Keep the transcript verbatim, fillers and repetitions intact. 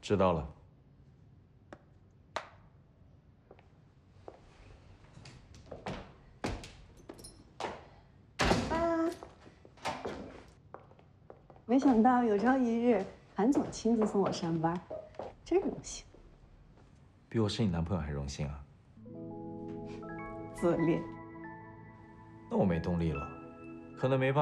知道了。 爸，没想到有朝一日韩总亲自送我上班，真荣幸。 比我是你男朋友还荣幸啊！ 自恋。 那我没动力了，可能没办法。